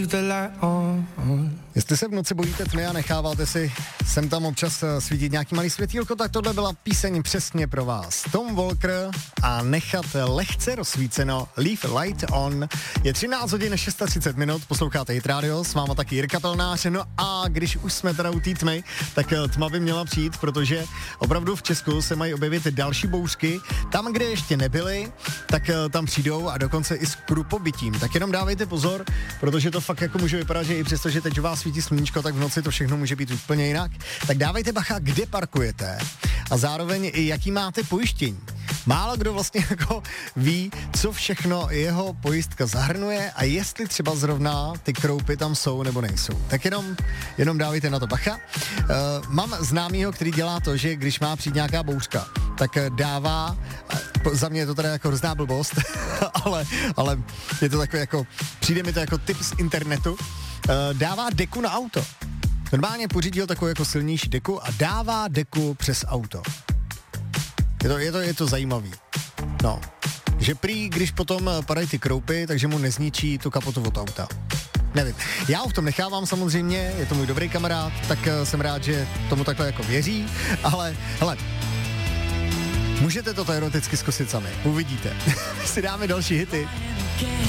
Jestli se v noci bojíte tmy a necháváte si sem tam občas svítit nějaký malý světýlko, tak tohle byla píseň přesně pro vás. Tom Walker a Nechat lehce rozsvíceno, Leave Light On. Je 13 hodin 630 minut, posloucháte Hit Radio, s váma taky Jirka Pelnář. No a když už jsme teda u té tmy, tak tma by měla přijít, protože opravdu v Česku se mají objevit další bouřky. Tam, kde ještě nebyly, tak tam přijdou a dokonce i s krupobytím. Tak jenom dávejte pozor, protože to fakt jako může vypadat, že i přesto, že teď vás svítí sluníčko, tak v noci to všechno může být úplně jinak. Tak dávejte bacha, kde parkujete a zároveň i jaký máte pojištění. Málo kdo vlastně jako ví, co všechno jeho pojistka zahrnuje a jestli třeba zrovna ty kroupy tam jsou nebo nejsou. Tak jenom dávejte na to bacha. Mám známýho, který dělá to, že když má přijít nějaká bouřka, tak dává, za mě je to teda jako hrozná blbost, ale je to takové jako, přijde mi to jako tip z internetu, dává deku na auto. Normálně pořídil takovou jako silnější deku a dává deku přes auto. Je to zajímavý. No, že prý, když potom padají ty kroupy, takže mu nezničí tu kapotu od auta. Nevím. Já ho v tom nechávám samozřejmě, je to můj dobrý kamarád, tak jsem rád, že tomu takhle jako věří, ale hele, můžete to teoreticky zkusit sami, uvidíte. Si dáme další hity.